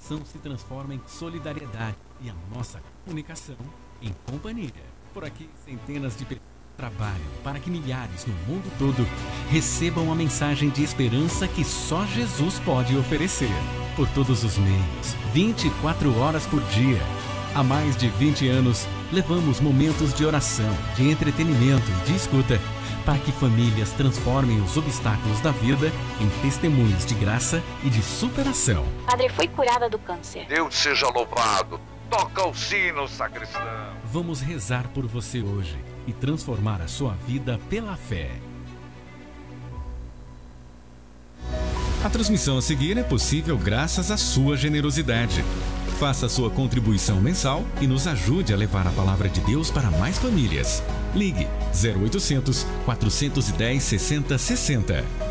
oração se transforma em solidariedade e a nossa comunicação em companhia. Por aqui, centenas de pessoas trabalham para que milhares no mundo todo recebam a mensagem de esperança que só Jesus pode oferecer. Por todos os meios, 24 horas por dia. Há mais de 20 anos, levamos momentos de oração, de entretenimento e de escuta para que famílias transformem os obstáculos da vida em testemunhos de graça e de superação. Padre, foi curada do câncer. Deus seja louvado. Toca o sino, sacristão. Vamos rezar por você hoje e transformar a sua vida pela fé. A transmissão a seguir é possível graças à sua generosidade. Faça sua contribuição mensal e nos ajude a levar a palavra de Deus para mais famílias. Ligue 0800 410 6060.